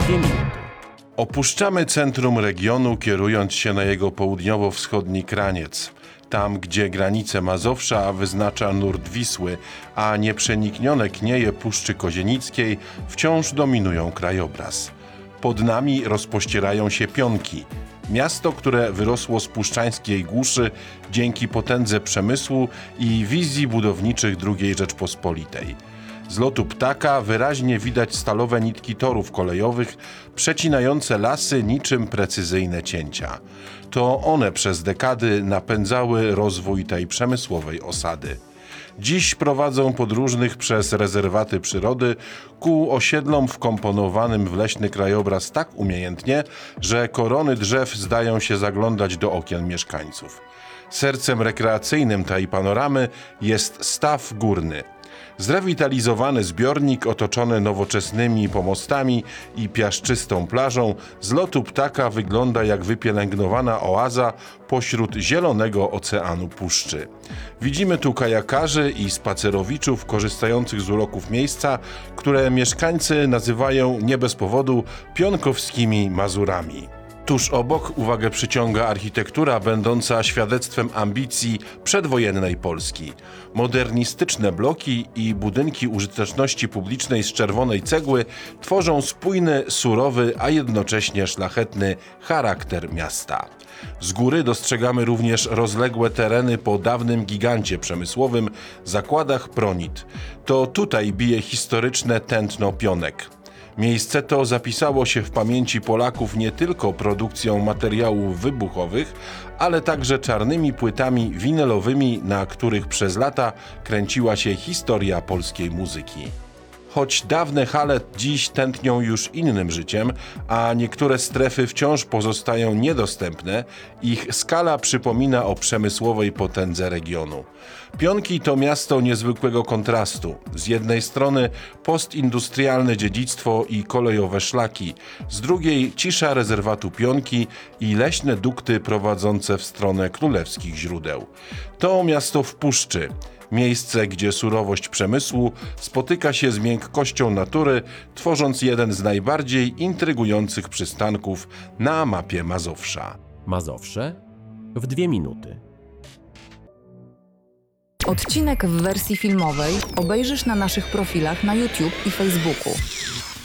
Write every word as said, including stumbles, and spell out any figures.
dwie minuty. Opuszczamy centrum regionu, kierując się na jego południowo-wschodni kraniec. Tam, gdzie granicę Mazowsza wyznacza nurt Wisły, a nieprzeniknione knieje Puszczy Kozienickiej wciąż dominują krajobraz. Pod nami rozpościerają się Pionki. Miasto, które wyrosło z puszczańskiej głuszy dzięki potędze przemysłu i wizji budowniczych drugiej Rzeczpospolitej. Z lotu ptaka wyraźnie widać stalowe nitki torów kolejowych, przecinające lasy niczym precyzyjne cięcia. To one przez dekady napędzały rozwój tej przemysłowej osady. Dziś prowadzą podróżnych przez rezerwaty przyrody ku osiedlom wkomponowanym w leśny krajobraz tak umiejętnie, że korony drzew zdają się zaglądać do okien mieszkańców. Sercem rekreacyjnym tej panoramy jest staw górny. Zrewitalizowany zbiornik otoczony nowoczesnymi pomostami i piaszczystą plażą z lotu ptaka wygląda jak wypielęgnowana oaza pośród zielonego oceanu puszczy. Widzimy tu kajakarzy i spacerowiczów korzystających z uroków miejsca, które mieszkańcy nazywają nie bez powodu pionkowskimi Mazurami. Tuż obok uwagę przyciąga architektura będąca świadectwem ambicji przedwojennej Polski. Modernistyczne bloki i budynki użyteczności publicznej z czerwonej cegły tworzą spójny, surowy, a jednocześnie szlachetny charakter miasta. Z góry dostrzegamy również rozległe tereny po dawnym gigancie przemysłowym, zakładach Pronit. To tutaj bije historyczne tętno Pionek. Miejsce to zapisało się w pamięci Polaków nie tylko produkcją materiałów wybuchowych, ale także czarnymi płytami winylowymi, na których przez lata kręciła się historia polskiej muzyki. Choć dawne hale dziś tętnią już innym życiem, a niektóre strefy wciąż pozostają niedostępne, ich skala przypomina o przemysłowej potędze regionu. Pionki to miasto niezwykłego kontrastu. Z jednej strony postindustrialne dziedzictwo i kolejowe szlaki, z drugiej cisza rezerwatu Pionki i leśne dukty prowadzące w stronę królewskich źródeł. To miasto w puszczy. Miejsce, gdzie surowość przemysłu spotyka się z miękkością natury, tworząc jeden z najbardziej intrygujących przystanków na mapie Mazowsza. Mazowsze w dwie minuty. Odcinek w wersji filmowej obejrzysz na naszych profilach na YouTube i Facebooku.